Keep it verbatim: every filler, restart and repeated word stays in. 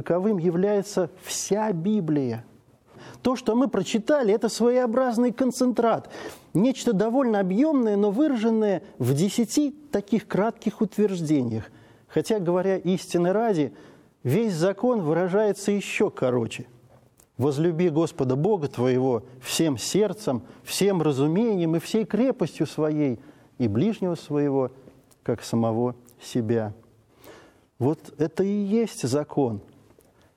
таковым является вся Библия. То, что мы прочитали, это своеобразный концентрат, нечто довольно объемное, но выраженное в десяти таких кратких утверждениях. Хотя, говоря истины ради, весь закон выражается еще короче. «Возлюби Господа Бога твоего всем сердцем, всем разумением и всей крепостью своей, и ближнего своего, как самого себя». Вот это и есть закон.